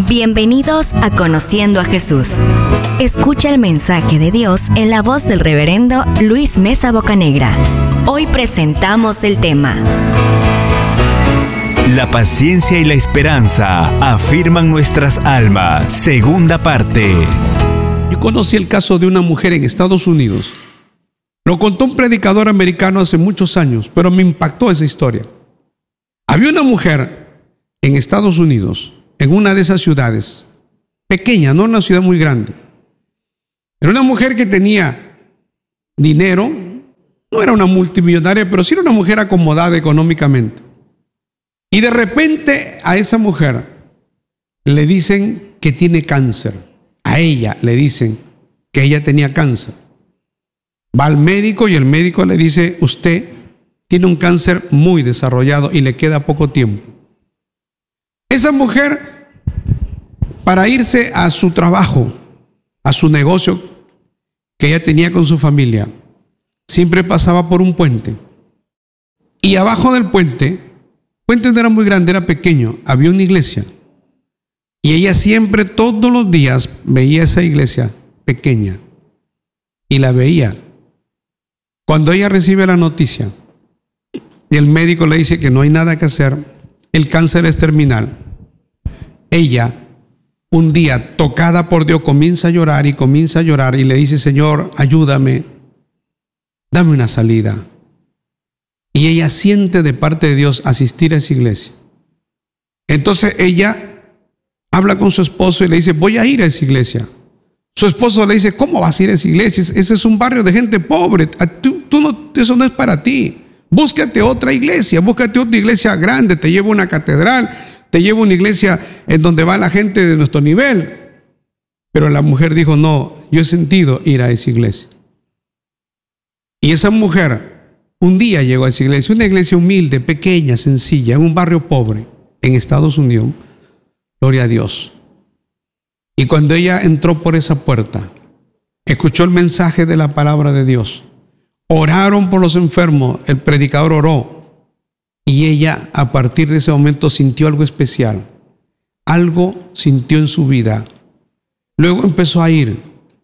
Bienvenidos a Conociendo a Jesús. Escucha el mensaje de Dios en la voz del reverendo Luis Mesa Bocanegra. Hoy presentamos el tema: La paciencia y la esperanza afirman nuestras almas. Segunda parte. Yo conocí el caso de una mujer en Estados Unidos. Lo contó un predicador americano hace muchos años, pero me impactó esa historia. Había una mujer en Estados Unidos, en una de esas ciudades, pequeña, no una ciudad muy grande. Era una mujer que tenía dinero, no era una multimillonaria, pero sí era una mujer acomodada económicamente. Y de repente a esa mujer le dicen que tiene cáncer. A ella le dicen que ella tenía cáncer. Va al médico y el médico le dice: usted tiene un cáncer muy desarrollado y le queda poco tiempo. Esa mujer, para irse a su trabajo, a su negocio que ella tenía con su familia, siempre pasaba por un puente. Y abajo del puente no era muy grande, era pequeño, había una iglesia. Y ella siempre, todos los días, veía esa iglesia pequeña. Y la veía. Cuando ella recibe la noticia y el médico le dice que no hay nada que hacer, el cáncer es terminal, ella, un día, tocada por Dios, comienza a llorar y le dice: Señor, ayúdame, dame una salida. Y ella siente de parte de Dios asistir a esa iglesia. Entonces ella habla con su esposo y le dice: voy a ir a esa iglesia. Su esposo le dice: ¿cómo vas a ir a esa iglesia? Ese es un barrio de gente pobre. Eso no es para ti. Búscate otra iglesia grande. Te llevo a una catedral, te llevo a una iglesia en donde va la gente de nuestro nivel. Pero la mujer dijo: no, yo he sentido ir a esa iglesia. Y esa mujer un día llegó a esa iglesia, una iglesia humilde, pequeña, sencilla, en un barrio pobre, en Estados Unidos. Gloria a Dios. Y cuando ella entró por esa puerta, escuchó el mensaje de la palabra de Dios. Oraron por los enfermos, el predicador oró. Y ella, a partir de ese momento, sintió algo especial. Algo sintió en su vida. Luego empezó a ir.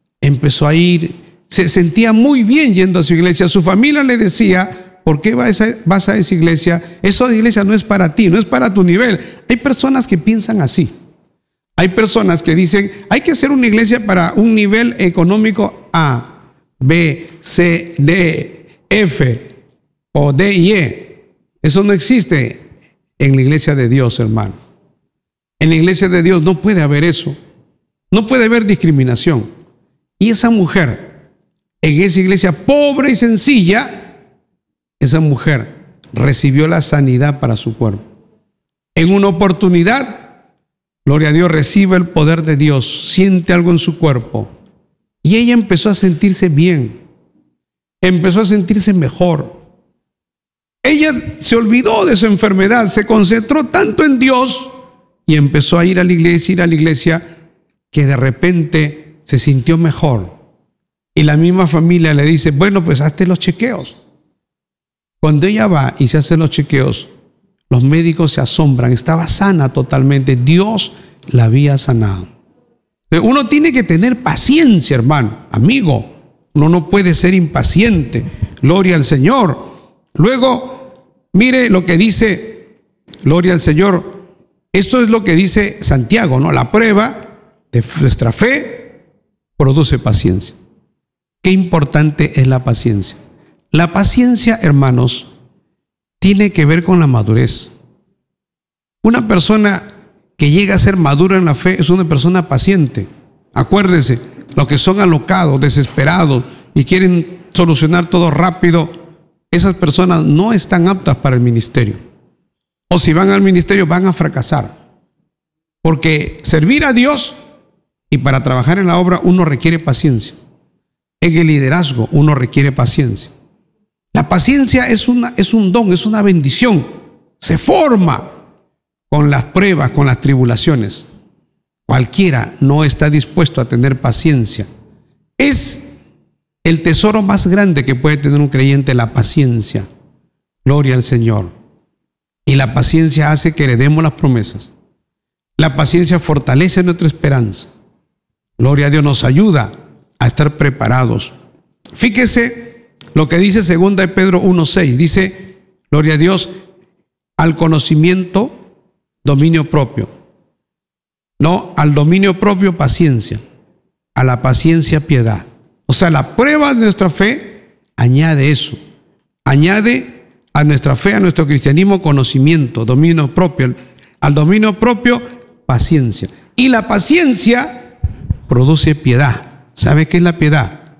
Se sentía muy bien yendo a su iglesia. Su familia le decía: ¿por qué vas a esa iglesia? Esa iglesia no es para ti, no es para tu nivel. Hay personas que piensan así. Hay personas que dicen: hay que hacer una iglesia para un nivel económico A, B, C, D, F o D y E. Eso no existe en la iglesia de Dios, hermano. En la iglesia de Dios no puede haber eso. No puede haber discriminación. Y esa mujer, en esa iglesia pobre y sencilla, esa mujer recibió la sanidad para su cuerpo. En una oportunidad, gloria a Dios, recibe el poder de Dios, siente algo en su cuerpo. Y ella empezó a sentirse bien, empezó a sentirse mejor. Ella se olvidó de su enfermedad, se concentró tanto en Dios y empezó a ir a la iglesia, que de repente se sintió mejor. Y la misma familia le dice: bueno, pues hazte los chequeos. Cuando ella va y se hace los chequeos, los médicos se asombran, estaba sana totalmente, Dios la había sanado. Uno tiene que tener paciencia, hermano, amigo. Uno no puede ser impaciente. Gloria al Señor. Luego, mire lo que dice, gloria al Señor. Esto es lo que dice Santiago, ¿no? La prueba de nuestra fe produce paciencia. Qué importante es la paciencia. La paciencia, hermanos, tiene que ver con la madurez. Una persona que llega a ser madura en la fe es una persona paciente. Acuérdese, los que son alocados, desesperados y quieren solucionar todo rápido, esas personas no están aptas para el ministerio. O si van al ministerio van a fracasar. Porque servir a Dios y para trabajar en la obra uno requiere paciencia. En el liderazgo uno requiere paciencia. La paciencia es un don, es una bendición. Se forma con las pruebas, con las tribulaciones. Cualquiera no está dispuesto a tener paciencia. Es el tesoro más grande que puede tener un creyente, la paciencia. Gloria al Señor. Y la paciencia hace que heredemos las promesas. La paciencia fortalece nuestra esperanza. Gloria a Dios, nos ayuda a estar preparados. Fíjese lo que dice 2 de Pedro 1:6. Dice, gloria a Dios, al conocimiento, dominio propio. No, al dominio propio, paciencia. A la paciencia, piedad. O sea, la prueba de nuestra fe añade eso. Añade a nuestra fe, a nuestro cristianismo, conocimiento, dominio propio. Al dominio propio, paciencia. Y la paciencia produce piedad. ¿Sabe qué es la piedad?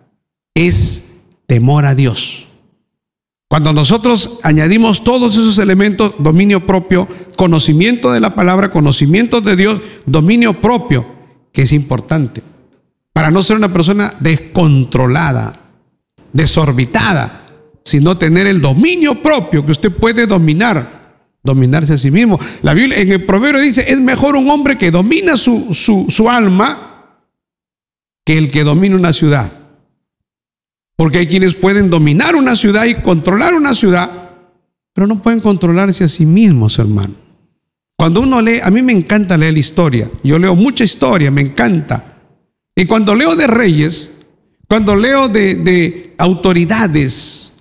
Es temor a Dios. Cuando nosotros añadimos todos esos elementos, dominio propio, conocimiento de la palabra, conocimiento de Dios, dominio propio, que es importante, para no ser una persona descontrolada, desorbitada, sino tener el dominio propio, que usted puede dominarse a sí mismo. La Biblia en el Proverbio dice, es mejor un hombre que domina su alma que el que domina una ciudad. Porque hay quienes pueden dominar una ciudad y controlar una ciudad, pero no pueden controlarse a sí mismos, hermano. Cuando uno lee, a mí me encanta leer la historia. Yo leo mucha historia, me encanta. Y cuando leo de reyes, cuando leo de autoridades,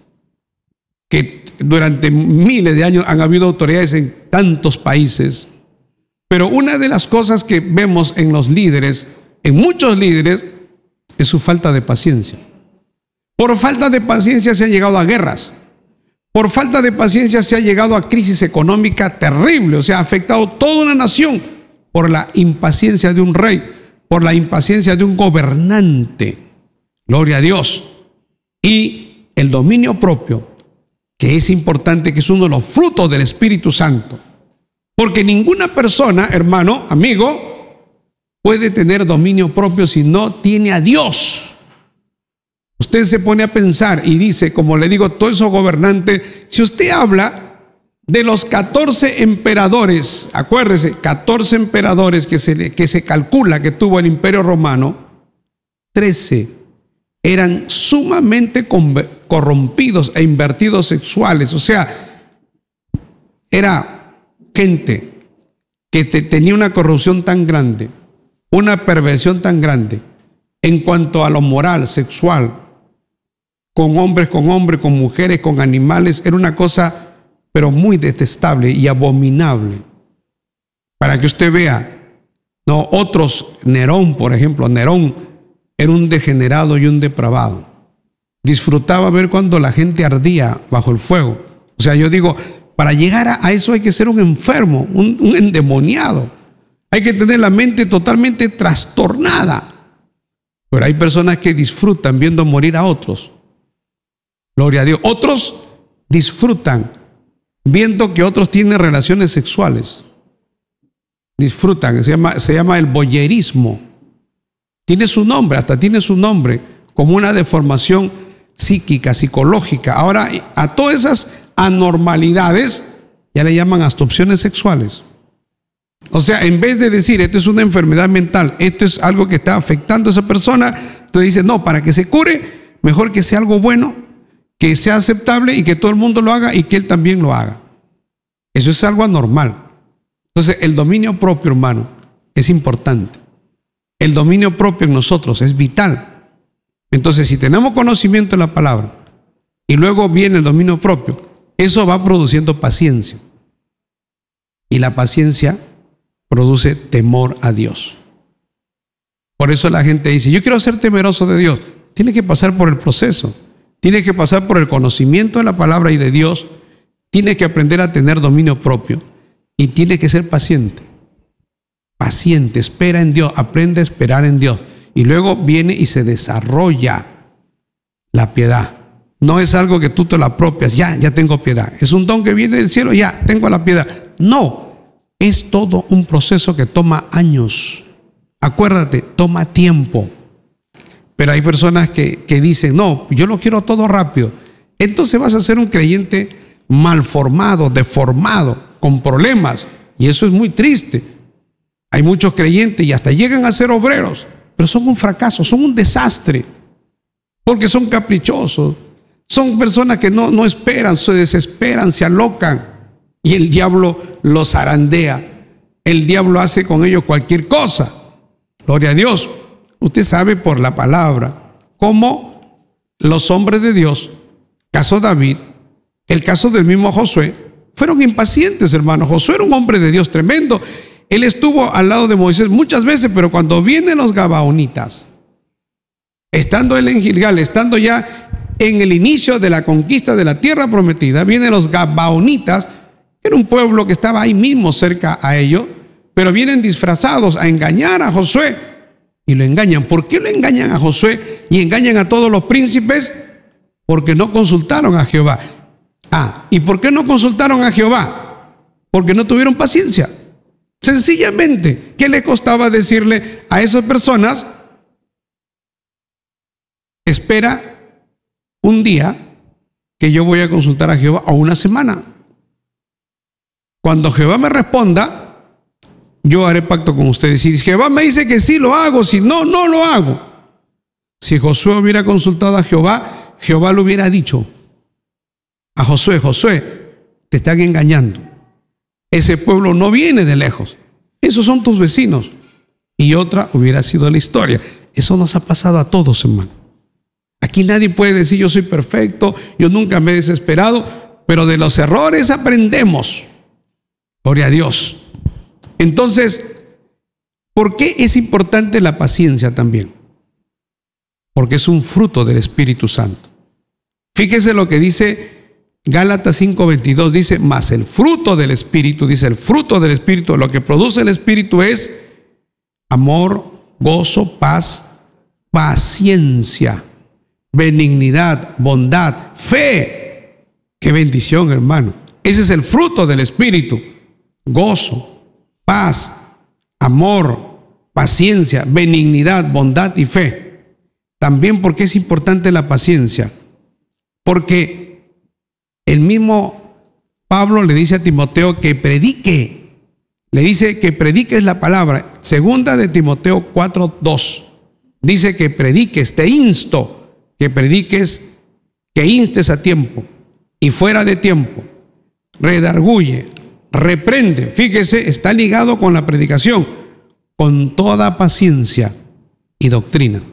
que durante miles de años han habido autoridades en tantos países, pero una de las cosas que vemos en los líderes, en muchos líderes, es su falta de paciencia. Por falta de paciencia se ha llegado a guerras. Por falta de paciencia se ha llegado a crisis económica terrible. O sea, ha afectado toda una nación por la impaciencia de un rey, por la impaciencia de un gobernante. Gloria a Dios. Y el dominio propio, que es importante, que es uno de los frutos del Espíritu Santo. Porque ninguna persona, hermano, amigo, puede tener dominio propio si no tiene a Dios. Usted se pone a pensar y dice, como le digo, todos esos gobernantes, si usted habla de los 14 emperadores, acuérdese, 14 emperadores que se calcula que tuvo el Imperio Romano, 13 eran sumamente corrompidos e invertidos sexuales. O sea, era gente que tenía una corrupción tan grande, una perversión tan grande en cuanto a lo moral, sexual, con hombres, con mujeres, con animales. Era una cosa, pero muy detestable y abominable. Para que usted vea, no, otros, Nerón, por ejemplo, Nerón era un degenerado y un depravado. Disfrutaba ver cuando la gente ardía bajo el fuego. O sea, yo digo, para llegar a eso hay que ser un enfermo, un endemoniado. Hay que tener la mente totalmente trastornada. Pero hay personas que disfrutan viendo morir a otros. Gloria a Dios. Otros disfrutan viendo que otros tienen relaciones sexuales. Disfrutan, se llama el voyerismo. Tiene su nombre, hasta tiene su nombre, como una deformación psíquica, psicológica. Ahora, a todas esas anormalidades ya le llaman hasta opciones sexuales. O sea, en vez de decir, esto es una enfermedad mental, esto es algo que está afectando a esa persona, entonces dice, no, para que se cure, mejor que sea algo bueno, que sea aceptable y que todo el mundo lo haga y que él también lo haga. Eso es algo anormal. Entonces, el dominio propio, hermano, es importante. El dominio propio en nosotros es vital. Entonces, si tenemos conocimiento de la palabra y luego viene el dominio propio, eso va produciendo paciencia. Y la paciencia produce temor a Dios. Por eso la gente dice, yo quiero ser temeroso de Dios. Tiene que pasar por el proceso. Tiene que pasar por el conocimiento de la palabra y de Dios. Tiene que aprender a tener dominio propio. Y tiene que ser paciente. Paciente, espera en Dios, aprende a esperar en Dios. Y luego viene y se desarrolla la piedad. No es algo que tú te lo apropias, ya tengo piedad. Es un don que viene del cielo, ya tengo la piedad. No, es todo un proceso que toma años. Acuérdate, toma tiempo. Pero hay personas que dicen, no, yo lo quiero todo rápido. Entonces vas a ser un creyente mal formado, deformado, con problemas. Y eso es muy triste. Hay muchos creyentes y hasta llegan a ser obreros, pero son un fracaso, son un desastre. Porque son caprichosos. Son personas que no esperan, se desesperan, se alocan. Y el diablo los zarandea. el diablo hace con ellos cualquier cosa. Gloria a Dios. Usted sabe por la palabra cómo los hombres de Dios, caso David, el caso del mismo Josué, fueron impacientes, hermano. Josué era un hombre de Dios tremendo. Él estuvo al lado de Moisés muchas veces, pero cuando vienen los gabaonitas, estando él en Gilgal, estando ya en el inicio de la conquista de la tierra prometida, vienen los gabaonitas, era un pueblo que estaba ahí mismo cerca a ellos, pero vienen disfrazados a engañar a Josué y lo engañan. ¿Por qué lo engañan a Josué y engañan a todos los príncipes? Porque no consultaron a Jehová. ¿Y por qué no consultaron a Jehová? Porque no tuvieron paciencia. Sencillamente, ¿qué le costaba decirle a esas personas? Espera un día que yo voy a consultar a Jehová, o una semana. Cuando Jehová me responda, yo haré pacto con ustedes. Si Jehová me dice que sí, lo hago. Si no, no lo hago. Si Josué hubiera consultado a Jehová, Jehová le hubiera dicho a Josué: Josué, te están engañando. Ese pueblo no viene de lejos. Esos son tus vecinos. Y otra hubiera sido la historia. Eso nos ha pasado a todos, hermano. Aquí nadie puede decir yo soy perfecto, yo nunca me he desesperado, pero de los errores aprendemos. Gloria a Dios. Entonces, ¿por qué es importante la paciencia también? Porque es un fruto del Espíritu Santo. Fíjese lo que dice Gálatas 5:22, dice: mas el fruto del Espíritu, dice el fruto del Espíritu, lo que produce el Espíritu es amor, gozo, paz, paciencia, benignidad, bondad, fe. Qué bendición, hermano. Ese es el fruto del Espíritu: gozo, paz, amor, paciencia, benignidad, bondad y fe. También, porque es importante la paciencia, porque el mismo Pablo le dice a Timoteo que predique. Le dice que prediques la palabra. Segunda de Timoteo 4:2 dice que prediques, te insto que prediques, que instes a tiempo y fuera de tiempo, redarguye, reprende. Fíjese, está ligado con la predicación, con toda paciencia y doctrina.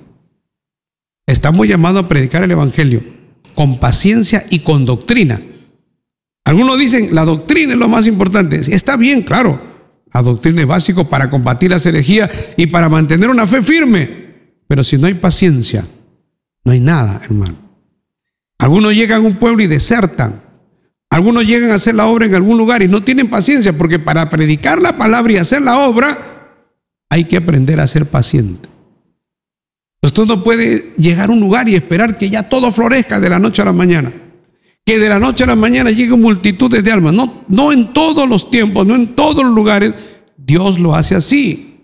Estamos llamados a predicar el evangelio con paciencia y con doctrina. Algunos dicen la doctrina es lo más importante. Está bien, claro, la doctrina es básico para combatir las herejías y para mantener una fe firme, pero si no hay paciencia, no hay nada, hermano. Algunos llegan a un pueblo y desertan. Algunos llegan a hacer la obra en algún lugar y no tienen paciencia, porque para predicar la palabra y hacer la obra hay que aprender a ser paciente. Usted no puede llegar a un lugar y esperar que ya todo florezca de la noche a la mañana. Que de la noche a la mañana lleguen multitudes de almas. No en todos los tiempos, no en todos los lugares Dios lo hace así.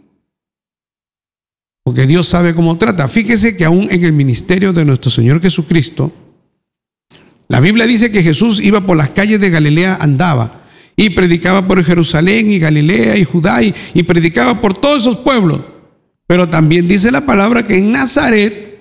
Porque Dios sabe cómo trata. Fíjese que aún en el ministerio de nuestro Señor Jesucristo, la Biblia dice que Jesús iba por las calles de Galilea, andaba y predicaba por Jerusalén y Galilea y Judá y predicaba por todos esos pueblos. Pero también dice la palabra que en Nazaret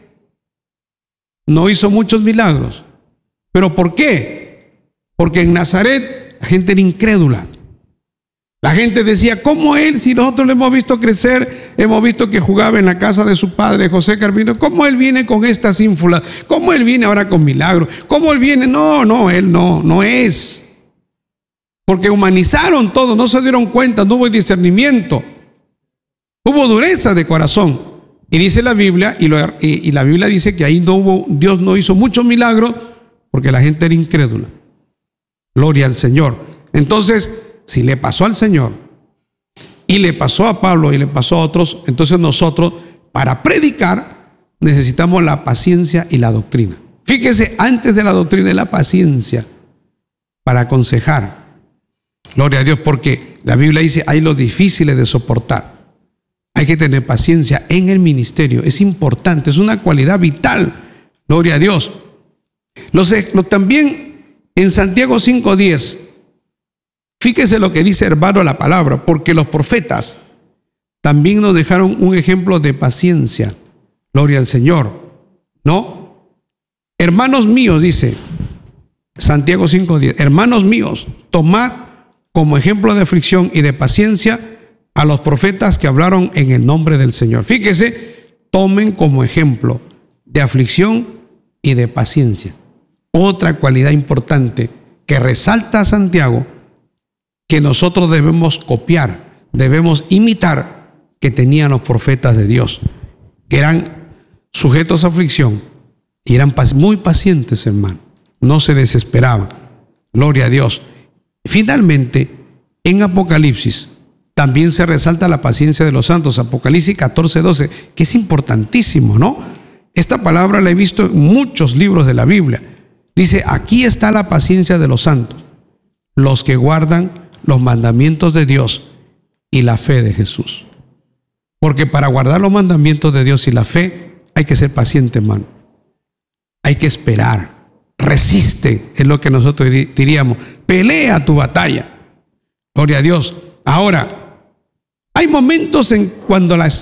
no hizo muchos milagros. ¿Pero por qué? Porque en Nazaret la gente era incrédula. La gente decía: ¿cómo él, si nosotros lo hemos visto crecer, hemos visto que jugaba en la casa de su padre José Carpintero, cómo él viene con estas ínfulas? ¿Cómo él viene ahora con milagros? ¿Cómo él viene? No, él no es. Porque humanizaron todo, no se dieron cuenta, no hubo discernimiento. Hubo dureza de corazón. Y dice la Biblia, y la Biblia dice que ahí Dios no hizo muchos milagros porque la gente era incrédula. Gloria al Señor. Entonces, si le pasó al Señor y le pasó a Pablo y le pasó a otros, entonces nosotros, para predicar, necesitamos la paciencia y la doctrina. Fíjese, antes de la doctrina es la paciencia para aconsejar. Gloria a Dios, porque la Biblia dice: hay los difíciles de soportar. Hay que tener paciencia en el ministerio. Es importante, es una cualidad vital. Gloria a Dios. También en Santiago 5:10, fíjese lo que dice, hermano, la palabra: porque los profetas también nos dejaron un ejemplo de paciencia. Gloria al Señor. ¿No? Hermanos míos, dice Santiago 5:10, hermanos míos, tomad como ejemplo de aflicción y de paciencia a los profetas que hablaron en el nombre del Señor. Fíjese, tomen como ejemplo de aflicción y de paciencia. Otra cualidad importante que resalta a Santiago, que nosotros debemos copiar, debemos imitar, que tenían los profetas de Dios, que eran sujetos a aflicción y eran muy pacientes, hermano. No se desesperaban. Gloria a Dios. Finalmente, en Apocalipsis también se resalta la paciencia de los santos. Apocalipsis 14:12, que es importantísimo, ¿no? Esta palabra la he visto en muchos libros de la Biblia. Dice, aquí está la paciencia de los santos, los que guardan los mandamientos de Dios y la fe de Jesús. Porque para guardar los mandamientos de Dios y la fe hay que ser paciente, hermano. Hay que esperar. Resiste, es lo que nosotros diríamos. Pelea tu batalla. Gloria a Dios. Ahora, hay momentos en cuando la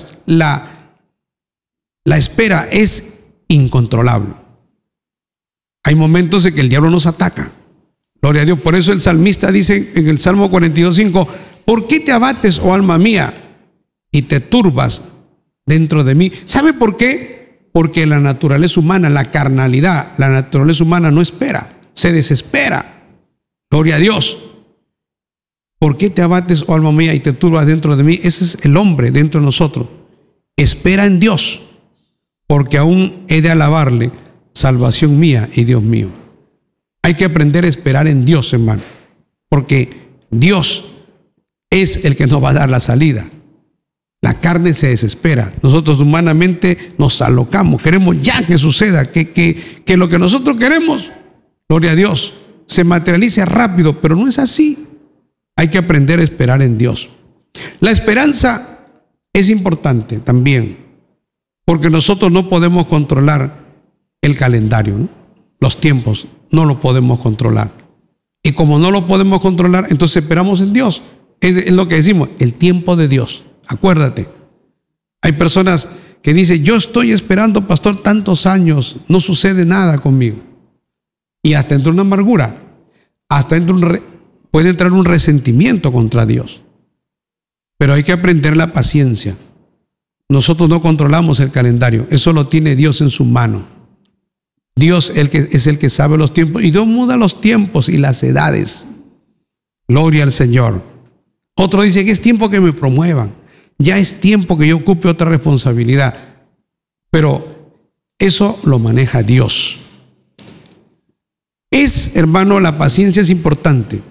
espera es incontrolable. Hay momentos en que el diablo nos ataca. Gloria a Dios. Por eso el salmista dice en el Salmo 42:5, ¿por qué te abates, oh alma mía, y te turbas dentro de mí? ¿Sabe por qué? Porque la naturaleza humana, la carnalidad, la naturaleza humana no espera, se desespera. Gloria a Dios. ¿Por qué te abates, oh alma mía, y te turbas dentro de mí? Ese es el hombre dentro de nosotros. Espera en Dios, porque aún he de alabarle, salvación mía y Dios mío. Hay que aprender a esperar en Dios, hermano, porque Dios es el que nos va a dar la salida. La carne se desespera. Nosotros humanamente nos alocamos. Queremos ya que suceda, que lo que nosotros queremos, gloria a Dios, se materialice rápido, pero no es así. Hay que aprender a esperar en Dios. La esperanza es importante también, porque nosotros no podemos controlar el calendario, ¿no? Los tiempos no lo podemos controlar. Y como no lo podemos controlar, entonces esperamos en Dios. Es lo que decimos, el tiempo de Dios. Acuérdate, hay personas que dicen, yo estoy esperando, pastor, tantos años, no sucede nada conmigo. Y hasta entra una amargura, hasta puede entrar un resentimiento contra Dios. Pero hay que aprender la paciencia. Nosotros no controlamos el calendario, eso lo tiene Dios en su mano. Dios es el que sabe los tiempos, y Dios muda los tiempos y las edades. Gloria al Señor. Otro dice que es tiempo que me promuevan. Ya es tiempo que yo ocupe otra responsabilidad. Pero eso lo maneja Dios. Hermano, la paciencia es importante.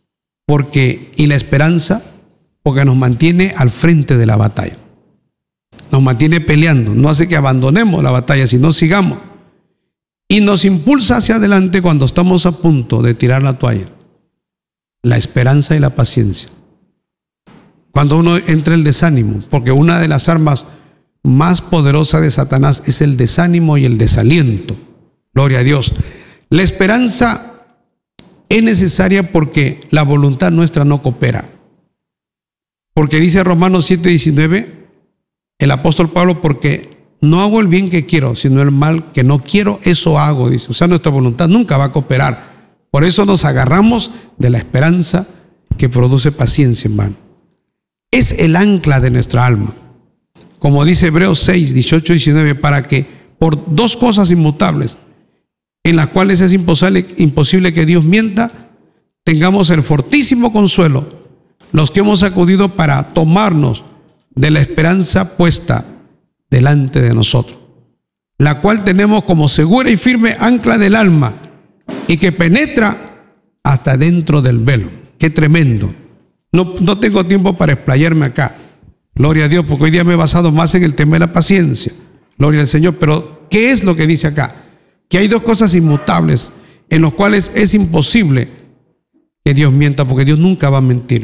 Y la esperanza, porque nos mantiene al frente de la batalla. Nos mantiene peleando. No hace que abandonemos la batalla, sino sigamos. Y nos impulsa hacia adelante cuando estamos a punto de tirar la toalla. La esperanza y la paciencia. Cuando uno entra el desánimo, porque una de las armas más poderosas de Satanás es el desánimo y el desaliento. Gloria a Dios. La esperanza es necesaria porque la voluntad nuestra no coopera. Porque dice Romanos 7:19, el apóstol Pablo, porque no hago el bien que quiero, sino el mal que no quiero, eso hago, dice. O sea, nuestra voluntad nunca va a cooperar. Por eso nos agarramos de la esperanza que produce paciencia, hermano. Es el ancla de nuestra alma. Como dice Hebreos 6:18-19, para que por dos cosas inmutables, en las cuales es imposible que Dios mienta, tengamos el fortísimo consuelo, los que hemos acudido para tomarnos de la esperanza puesta delante de nosotros, la cual tenemos como segura y firme ancla del alma, y que penetra hasta dentro del velo. Qué tremendo. No tengo tiempo para explayarme acá. Gloria a Dios, porque hoy día me he basado más en el tema de la paciencia. Gloria al Señor. Pero, ¿qué es lo que dice acá? Que hay dos cosas inmutables en las cuales es imposible que Dios mienta, porque Dios nunca va a mentir.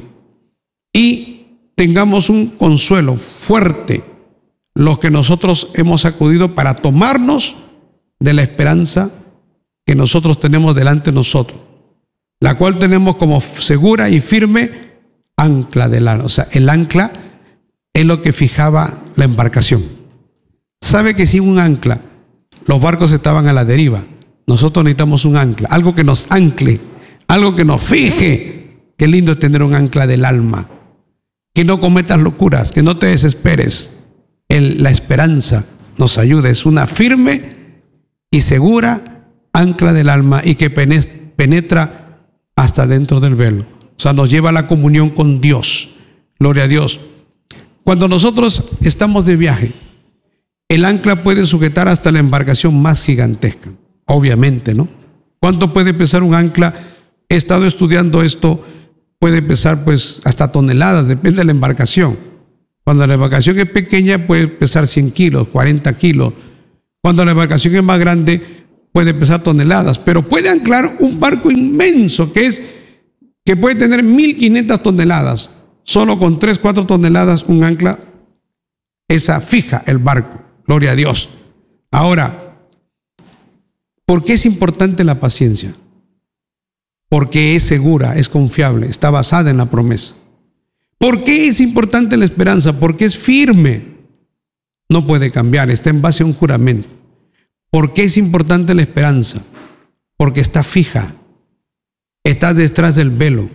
Y tengamos un consuelo fuerte, los que nosotros hemos acudido para tomarnos de la esperanza que nosotros tenemos delante de nosotros, la cual tenemos como segura y firme ancla del alma. O sea, el ancla es lo que fijaba la embarcación. ¿Sabe que sin un ancla los barcos estaban a la deriva? Nosotros necesitamos un ancla, algo que nos ancle, algo que nos fije. Qué lindo es tener un ancla del alma. que no cometas locuras, que no te desesperes. La esperanza nos ayuda, es una firme y segura ancla del alma y que penetra hasta dentro del velo. O sea, nos lleva a la comunión con Dios. Gloria a Dios. Cuando nosotros estamos de viaje, el ancla puede sujetar hasta la embarcación más gigantesca. Obviamente, ¿no? ¿Cuánto puede pesar un ancla? He estado estudiando esto. Puede pesar pues hasta toneladas, depende de la embarcación. Cuando la embarcación es pequeña puede pesar 100 kilos, 40 kilos. Cuando la embarcación es más grande puede pesar toneladas, pero puede anclar un barco inmenso que puede tener 1500 toneladas. Solo con 3, 4 toneladas un ancla esa fija el barco. Gloria a Dios. Ahora, ¿por qué es importante la paciencia? Porque es segura, es confiable, está basada en la promesa. ¿Por qué es importante la esperanza? Porque es firme, no puede cambiar, está en base a un juramento. ¿Por qué es importante la esperanza? Porque está fija, está detrás del velo,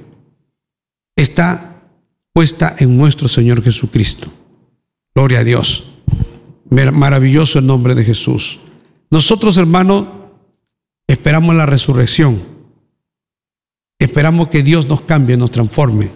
está puesta en nuestro Señor Jesucristo. Gloria a Dios. Maravilloso el nombre de Jesús. Nosotros, hermanos, esperamos la resurrección. Esperamos que Dios nos cambie, nos transforme.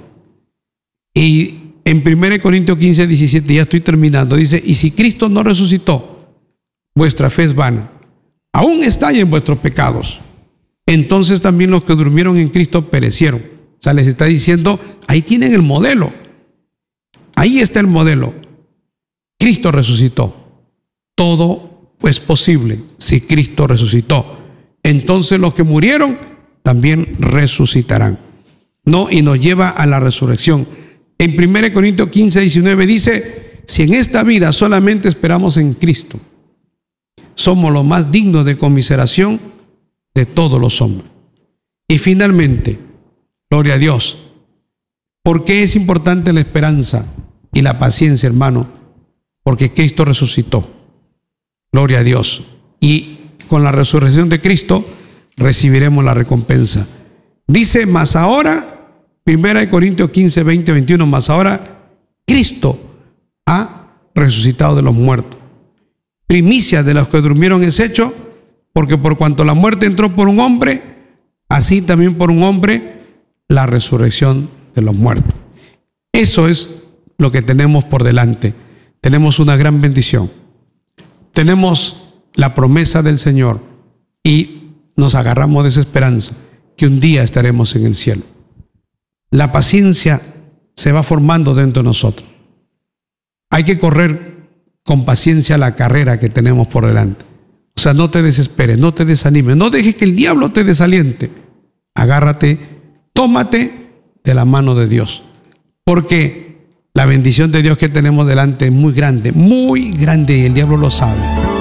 Y en 1 Corintios 15, 17, ya estoy terminando, dice: y si Cristo no resucitó, vuestra fe es vana, aún estáis en vuestros pecados. Entonces también los que durmieron en Cristo perecieron. O sea, les está diciendo, ahí tienen el modelo. Ahí está el modelo. Cristo resucitó. Todo es posible si Cristo resucitó. Entonces los que murieron también resucitarán. No, y nos lleva a la resurrección. En 1 Corintios 15, 19 dice: si en esta vida solamente esperamos en Cristo, somos los más dignos de conmiseración de todos los hombres. Y finalmente, gloria a Dios. ¿Por qué es importante la esperanza y la paciencia, hermano? Porque Cristo resucitó. Gloria a Dios. Y con la resurrección de Cristo recibiremos la recompensa. Dice: mas ahora, 1 Corintios 15, 20, 21, mas ahora Cristo ha resucitado de los muertos. Primicia de los que durmieron es hecho, porque por cuanto la muerte entró por un hombre, así también por un hombre la resurrección de los muertos. Eso es lo que tenemos por delante. Tenemos una gran bendición. Tenemos la promesa del Señor y nos agarramos de esa esperanza que un día estaremos en el cielo. La paciencia se va formando dentro de nosotros. Hay que correr con paciencia la carrera que tenemos por delante. O sea, no te desesperes, no te desanimes, no dejes que el diablo te desaliente. Agárrate, tómate de la mano de Dios, porque la bendición de Dios que tenemos delante es muy grande y el diablo lo sabe.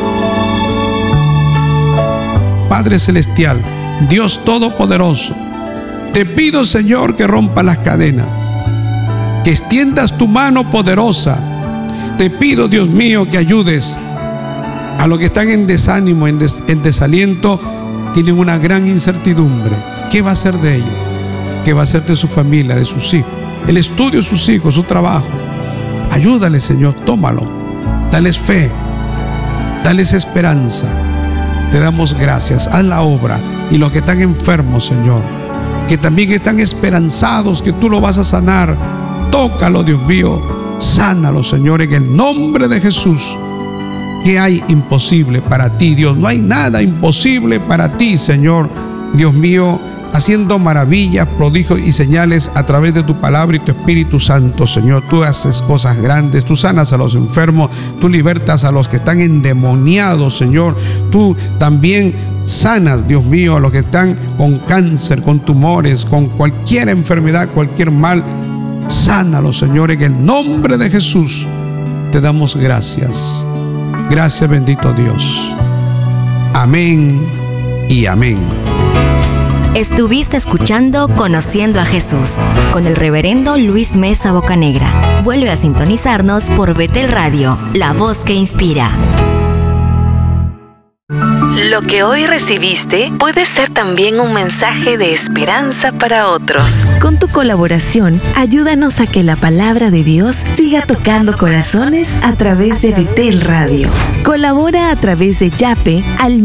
Padre Celestial, Dios Todopoderoso, te pido, Señor, que rompa las cadenas, que extiendas tu mano poderosa. Te pido, Dios mío, que ayudes a los que están en desánimo, en desaliento, tienen una gran incertidumbre. ¿Qué va a ser de ellos? ¿Qué va a ser de su familia, de sus hijos? El estudio de sus hijos, su trabajo. Ayúdale, Señor, tómalo. Dales fe, dales esperanza. Te damos gracias. Haz la obra. Y los que están enfermos, Señor, que también están esperanzados que tú lo vas a sanar, tócalo, Dios mío. Sánalo, Señor, en el nombre de Jesús. ¿Qué hay imposible para ti, Dios? No hay nada imposible para ti, Señor, Dios mío, haciendo maravillas, prodigios y señales a través de tu palabra y tu Espíritu Santo, Señor. Tú haces cosas grandes, tú sanas a los enfermos, tú libertas a los que están endemoniados, Señor. Tú también sanas, Dios mío, a los que están con cáncer, con tumores, con cualquier enfermedad, cualquier mal. Sánalos, Señor, en el nombre de Jesús. Te damos gracias. Gracias, bendito Dios. Amén y amén. Estuviste escuchando Conociendo a Jesús con el reverendo Luis Mesa Bocanegra. Vuelve a sintonizarnos por Betel Radio, la voz que inspira. Lo que hoy recibiste puede ser también un mensaje de esperanza para otros. Con tu colaboración, ayúdanos a que la palabra de Dios siga tocando corazones a través de Betel Radio. Colabora a través de Yape al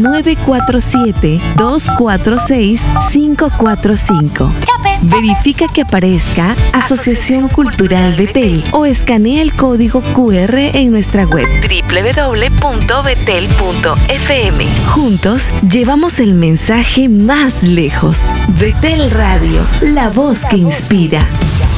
947-246-545. Verifica que aparezca Asociación Cultural Betel o escanea el código QR en nuestra web www.betel.fm. Juntos llevamos el mensaje más lejos. Betel Radio, la voz que inspira.